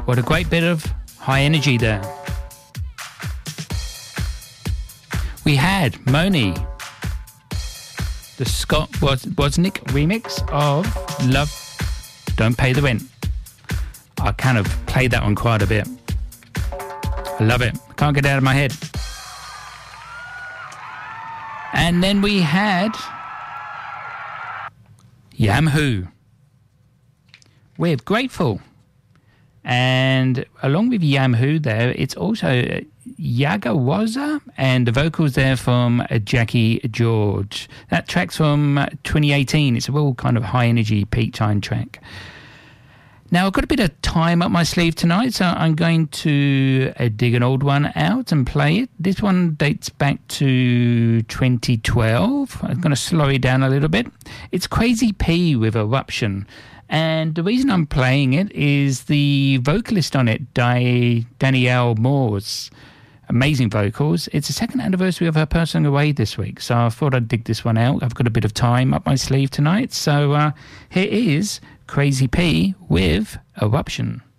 What a great bit of high energy there. We had Moni, the Scott Wozniak remix of Love Don't Pay the Rent. I kind of played that one quite a bit. I love it. Can't get it out of my head. And then we had Yamhoo with Grateful. And along with Yamhoo there, it's also Yagawaza and the vocals there from Jackie George. That track's from 2018. It's a real kind of high energy peak time track. Now, I've got a bit of time up my sleeve tonight, so I'm going to dig an old one out and play it. This one dates back to 2012. I'm going to slow it down a little bit. It's Crazy P with Eruption. And the reason I'm playing it is the vocalist on it, Danielle Moores. Amazing vocals. It's the second anniversary of her passing away this week, so I thought I'd dig this one out. I've got a bit of time up my sleeve tonight, so here is Crazy P with Eruption.